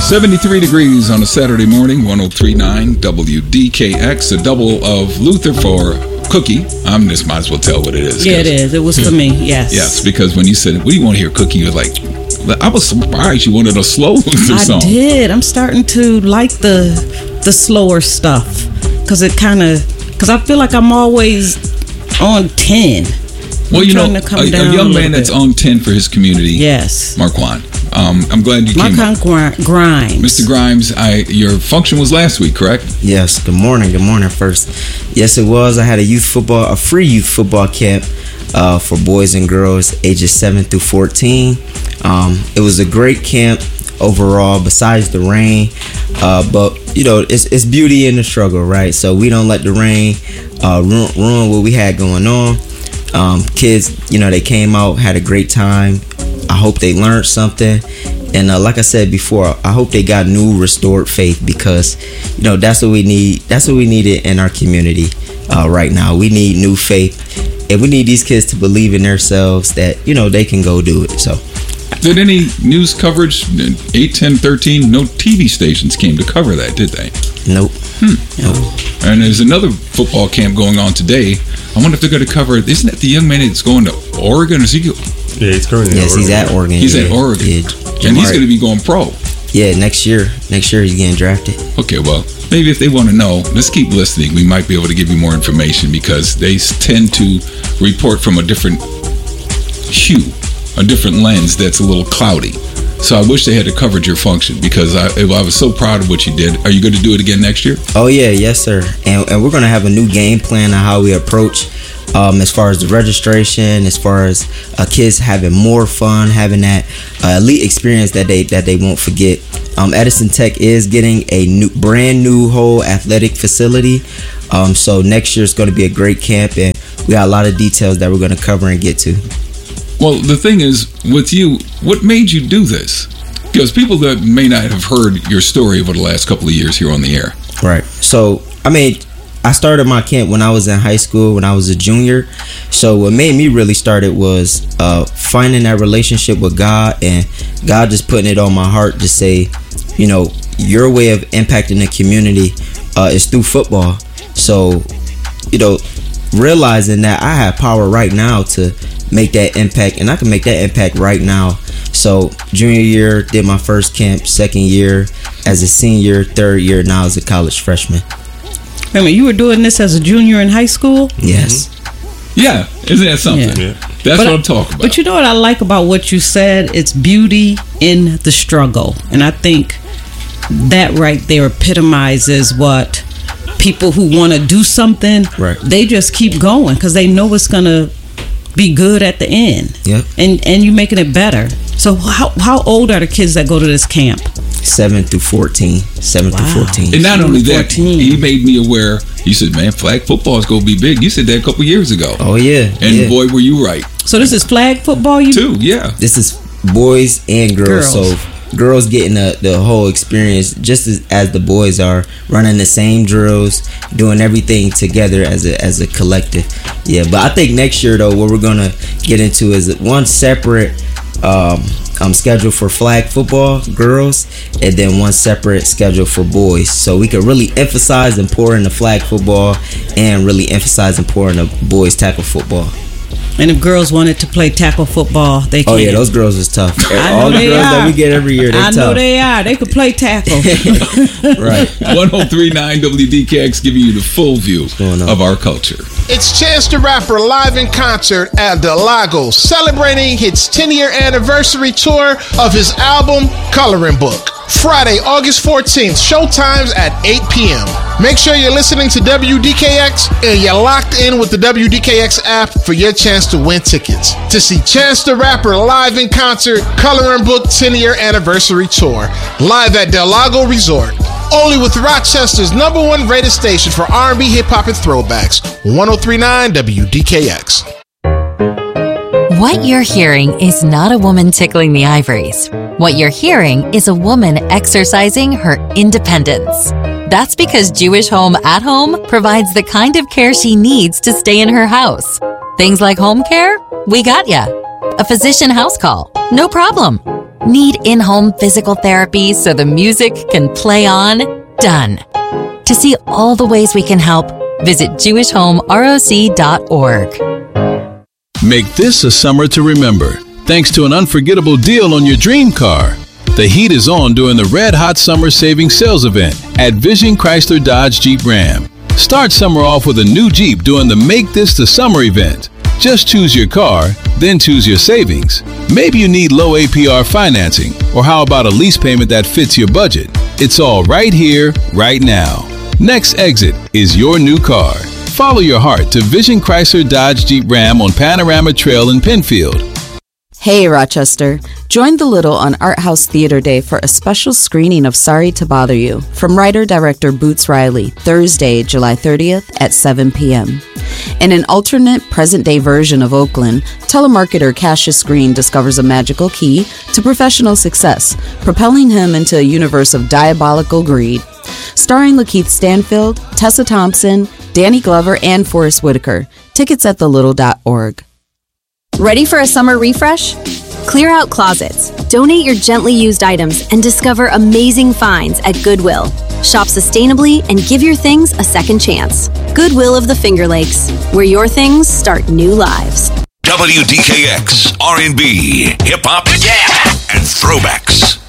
73 degrees on a Saturday morning, 103.9 WDKX, a double of Luther for Cookie. I just might as well tell what it is. Yeah, it is. It was for me, yes. Yes, because when you said, what do you want to hear, Cookie? You're like, I was surprised you wanted a slow Luther song. I did. I'm starting to like the slower stuff because I feel like I'm always on 10. Well, you know, a young man that's on 10 for his community. Yes. Marquand. I'm glad you came up. Grimes. Mr. Grimes, your function was last week, correct? Yes. Good morning first. Yes, it was. I had a free youth football camp for boys and girls ages 7 through 14. It was a great camp overall, besides the rain. But, you know, it's beauty in the struggle, right? So we don't let the rain ruin what we had going on. Kids, you know, they came out, had a great time. I hope they learned something. And like I said before, I hope they got new restored faith, because, you know, that's what we need. That's what we needed in our community right now. We need new faith. And we need these kids to believe in themselves that, you know, they can go do it. So, did any news coverage, 8, 10, 13, no TV stations came to cover that, did they? Nope. Nope. And there's another football camp going on today. I wonder if they're going to cover it. Isn't that the young man that's going to Oregon? Is he? Yeah, he's currently Oregon. He's at Oregon. He's at Oregon. Yeah, and he's going to be going pro. Yeah, next year. Next year he's getting drafted. Okay, well, maybe if they want to know, let's keep listening. We might be able to give you more information, because they tend to report from a different hue, a different lens that's a little cloudy. So I wish they had covered your function, because I was so proud of what you did. Are you going to do it again next year? Oh, yeah. Yes, sir. And we're going to have a new game plan on how we approach as far as the registration, as far as kids having more fun, having that elite experience that they won't forget. Edison Tech is getting a brand new whole athletic facility. So next year is going to be a great camp, and we got a lot of details that we're going to cover and get to. Well, the thing is, with you, what made you do this? Because people that may not have heard your story over the last couple of years here on the air. Right. So, I mean, I started my camp when I was in high school, when I was a junior. So what made me really start it was finding that relationship with God, and God just putting it on my heart to say, you know, your way of impacting the community is through football. So, you know, realizing that I have power right now to make that impact, and I can make that impact right now. So junior year, did my first camp. Second year as a senior. Third year now as a college freshman. Wait a minute, you were doing this as a junior in high school? Yes. Mm-hmm. Yeah, isn't that something? Yeah. That's what I'm talking about. But you know what I like about what you said? It's beauty in the struggle. And I think that right there epitomizes what people who want to do something, right, they just keep going because they know it's going to be good at the end. Yep. And you making it better. So how old are the kids that go to this camp? 7 through 14. 7 through 14. And not only that, he made me aware. You said, man, flag football is going to be big. You said that a couple years ago. Oh, yeah. And boy, were you right. So this is flag football? Too, yeah. This is boys and girls. So girls getting the whole experience just as the boys are, running the same drills, doing everything together as a collective. Yeah, but I think next year, though, what we're going to get into is one separate schedule for flag football, girls, and then one separate schedule for boys. So we can really emphasize and pour into flag football and really emphasize and pour into boys tackle football. And if girls wanted to play tackle football, they can. Oh, yeah, those girls is tough. All the girls that we get every year, they're tough. I know they are. They could play tackle. Right. 103.9 WDKX giving you the full view of our culture. It's Chance the Rapper live in concert at Del Lago, celebrating his 10-year anniversary tour of his album, Coloring Book. Friday, August 14th, showtimes at 8 p.m. Make sure you're listening to WDKX and you're locked in with the WDKX app for your chance to win tickets to see Chance the Rapper live in concert, Coloring Book 10-year anniversary tour, live at Del Lago Resort. Only with Rochester's #1 rated station for R&B, hip-hop, and throwbacks, 103.9 WDKX. What you're hearing is not a woman tickling the ivories. What you're hearing is a woman exercising her independence. That's because Jewish Home at Home provides the kind of care she needs to stay in her house. Things like home care? We got ya. A physician house call? No problem. Need in-home physical therapy so the music can play on? Done. To see all the ways we can help, visit jewishhomeroc.org. Make this a summer to remember, thanks to an unforgettable deal on your dream car. The heat is on during the Red Hot Summer Savings Sales Event at Vision Chrysler Dodge Jeep Ram. Start summer off with a new Jeep during the Make This the Summer event. Just choose your car, then choose your savings. Maybe you need low APR financing, or how about a lease payment that fits your budget? It's all right here, right now. Next exit is your new car. Follow your heart to Vision Chrysler Dodge Jeep Ram on Panorama Trail in Penfield. Hey Rochester, join the Little on Art House Theater Day for a special screening of Sorry to Bother You from writer-director Boots Riley, Thursday, July 30th at 7 p.m. In an alternate present-day version of Oakland, telemarketer Cassius Green discovers a magical key to professional success, propelling him into a universe of diabolical greed. Starring Lakeith Stanfield, Tessa Thompson, Danny Glover, and Forrest Whitaker. Tickets at thelittle.org. Ready for a summer refresh? Clear out closets, donate your gently used items, and discover amazing finds at Goodwill. Shop sustainably and give your things a second chance. Goodwill of the Finger Lakes, where your things start new lives. WDKX, R&B, hip-hop, and throwbacks.